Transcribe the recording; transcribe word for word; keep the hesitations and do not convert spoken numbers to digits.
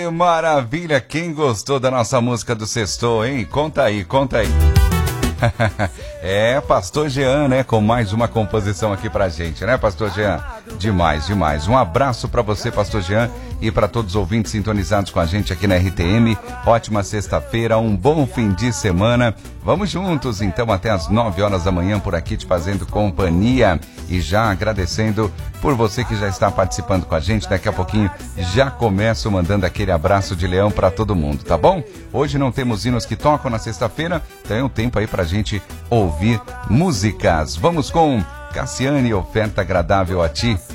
Que maravilha! Quem gostou da nossa música do Sextou, hein? Conta aí, conta aí. É, Pastor Jean, né? Com mais uma composição aqui pra gente, né, Pastor Jean? Demais, demais. Um abraço pra você, Pastor Jean, e pra todos os ouvintes sintonizados com a gente aqui na R T M. Ótima sexta-feira, um bom fim de semana. Vamos juntos, então, até as nove horas da manhã por aqui, te fazendo companhia. E já agradecendo por você que já está participando com a gente. Daqui a pouquinho já começo mandando aquele abraço de leão pra todo mundo, tá bom? Hoje não temos hinos que tocam na sexta-feira, então é um tempo aí pra gente ouvir músicas. Vamos com Cassiane, Oferta Agradável a Ti.